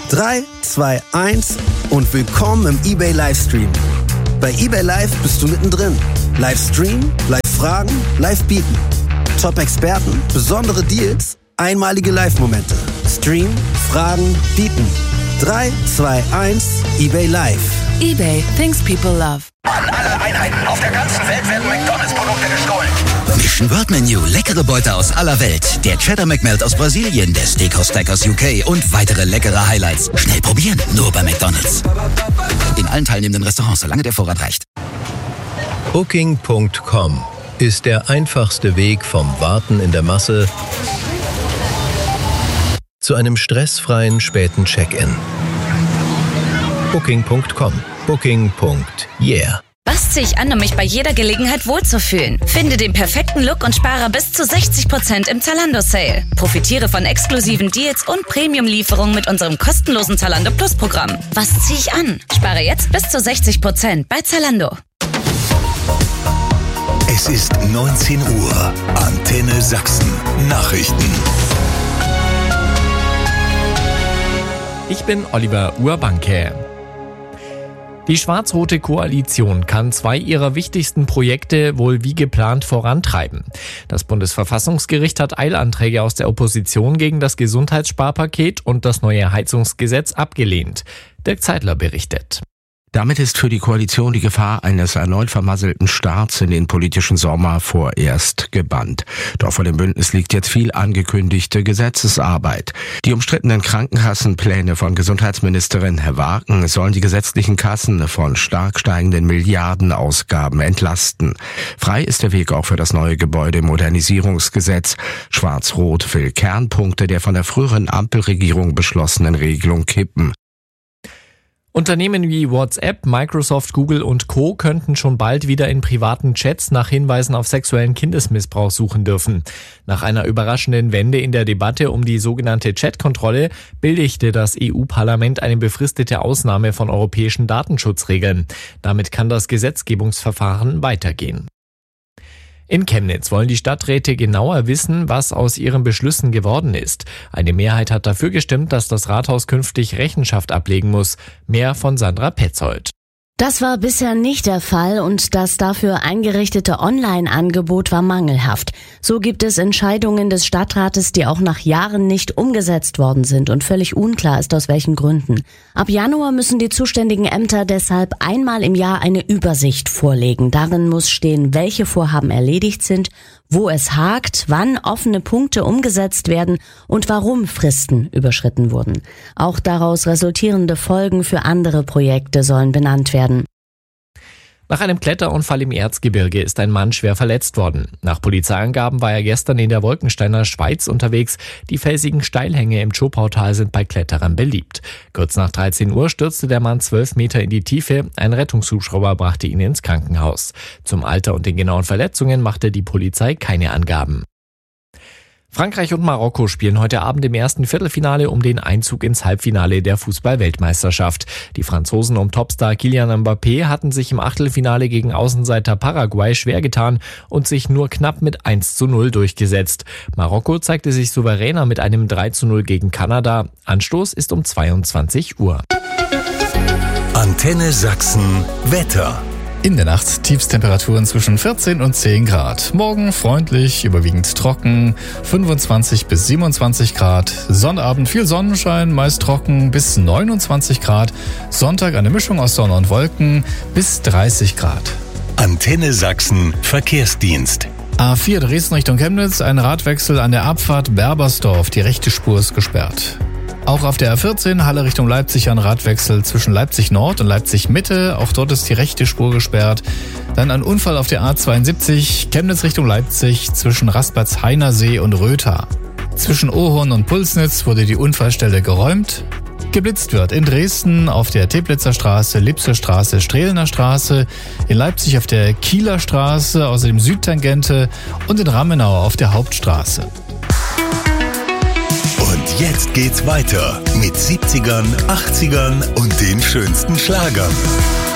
3, 2, 1 und willkommen im eBay Livestream. Bei eBay Live bist du mittendrin. Livestream, Live-Fragen, Live-Bieten. Top-Experten, besondere Deals, einmalige Live-Momente. Stream, Fragen, Bieten. 3, 2, 1, eBay Live. eBay, things people love. An alle Einheiten auf der ganzen Welt werden McDonald's-Produkte gestohlen. Mission World Menu, leckere Beute aus aller Welt. Der Cheddar McMelt aus Brasilien, der Steakhouse Stack aus UK und weitere leckere Highlights. Schnell probieren, nur bei McDonald's. In allen teilnehmenden Restaurants, solange der Vorrat reicht. Booking.com ist der einfachste Weg vom Warten in der Masse zu einem stressfreien späten Check-in. Booking.com. Booking.yeah. Was ziehe ich an, um mich bei jeder Gelegenheit wohlzufühlen? Finde den perfekten Look und spare bis zu 60% im Zalando-Sale. Profitiere von exklusiven Deals und Premium-Lieferungen mit unserem kostenlosen Zalando Plus-Programm. Was ziehe ich an? Spare jetzt bis zu 60% bei Zalando. Es ist 19 Uhr. Antenne Sachsen. Nachrichten. Ich bin Oliver Urbanke. Die schwarz-rote Koalition kann 2 ihrer wichtigsten Projekte wohl wie geplant vorantreiben. Das Bundesverfassungsgericht hat Eilanträge aus der Opposition gegen das Gesundheitssparpaket und das neue Heizungsgesetz abgelehnt. Dirk Zeitler berichtet. Damit ist für die Koalition die Gefahr eines erneut vermasselten Starts in den politischen Sommer vorerst gebannt. Doch vor dem Bündnis liegt jetzt viel angekündigte Gesetzesarbeit. Die umstrittenen Krankenkassenpläne von Gesundheitsministerin Wagen sollen die gesetzlichen Kassen von stark steigenden Milliardenausgaben entlasten. Frei ist der Weg auch für das neue Gebäudemodernisierungsgesetz. Schwarz-Rot will Kernpunkte der von der früheren Ampelregierung beschlossenen Regelung kippen. Unternehmen wie WhatsApp, Microsoft, Google und Co. könnten schon bald wieder in privaten Chats nach Hinweisen auf sexuellen Kindesmissbrauch suchen dürfen. Nach einer überraschenden Wende in der Debatte um die sogenannte Chatkontrolle billigte das EU-Parlament eine befristete Ausnahme von europäischen Datenschutzregeln. Damit kann das Gesetzgebungsverfahren weitergehen. In Chemnitz wollen die Stadträte genauer wissen, was aus ihren Beschlüssen geworden ist. Eine Mehrheit hat dafür gestimmt, dass das Rathaus künftig Rechenschaft ablegen muss. Mehr von Sandra Petzold. Das war bisher nicht der Fall und das dafür eingerichtete Online-Angebot war mangelhaft. So gibt es Entscheidungen des Stadtrates, die auch nach Jahren nicht umgesetzt worden sind und völlig unklar ist, aus welchen Gründen. Ab Januar müssen die zuständigen Ämter deshalb einmal im Jahr eine Übersicht vorlegen. Darin muss stehen, welche Vorhaben erledigt sind, wo es hakt, wann offene Punkte umgesetzt werden und warum Fristen überschritten wurden. Auch daraus resultierende Folgen für andere Projekte sollen benannt werden. Nach einem Kletterunfall im Erzgebirge ist ein Mann schwer verletzt worden. Nach Polizeiangaben war er gestern in der Wolkensteiner Schweiz unterwegs. Die felsigen Steilhänge im Tschopautal sind bei Kletterern beliebt. Kurz nach 13 Uhr stürzte der Mann 12 Meter in die Tiefe. Ein Rettungshubschrauber brachte ihn ins Krankenhaus. Zum Alter und den genauen Verletzungen machte die Polizei keine Angaben. Frankreich und Marokko spielen heute Abend im ersten Viertelfinale um den Einzug ins Halbfinale der Fußball-Weltmeisterschaft. Die Franzosen um Topstar Kylian Mbappé hatten sich im Achtelfinale gegen Außenseiter Paraguay schwer getan und sich nur knapp mit 1:0 durchgesetzt. Marokko zeigte sich souveräner mit einem 3:0 gegen Kanada. Anstoß ist um 22 Uhr. Antenne Sachsen Wetter. In der Nacht Tiefstemperaturen zwischen 14 und 10 Grad. Morgen freundlich, überwiegend trocken, 25 bis 27 Grad. Sonnabend viel Sonnenschein, meist trocken bis 29 Grad. Sonntag eine Mischung aus Sonne und Wolken bis 30 Grad. Antenne Sachsen Verkehrsdienst. A4 Dresden Richtung Chemnitz, ein Radwechsel an der Abfahrt Berbersdorf. Die rechte Spur ist gesperrt. Auch auf der A14 Halle Richtung Leipzig ein Radwechsel zwischen Leipzig Nord und Leipzig Mitte. Auch dort ist die rechte Spur gesperrt. Dann ein Unfall auf der A72 Chemnitz Richtung Leipzig zwischen Raspertz-Heinersee und Rötha. Zwischen Ohorn und Pulsnitz wurde die Unfallstelle geräumt. Geblitzt wird in Dresden auf der Teplitzer Straße, Lipser Straße, Strehlener Straße, in Leipzig auf der Kieler Straße, außerdem Südtangente und in Ramenau auf der Hauptstraße. Und jetzt geht's weiter mit 70ern, 80ern und den schönsten Schlagern.